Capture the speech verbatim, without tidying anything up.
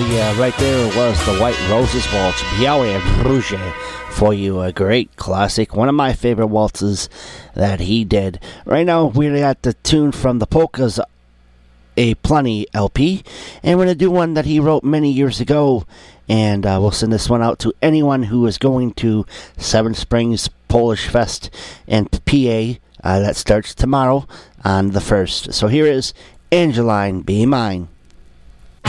yeah, right there was the White Roses Waltz, Białe Róże, for you. A great classic, one of my favorite waltzes that he did. Right now, we're at the tune from the Polkas A Plenty L P, and we're going to do one that he wrote many years ago, and uh, we'll send this one out to anyone who is going to Seven Springs Polish Fest in P A. Uh, that starts tomorrow on the first. So here is Angeline, Be Mine.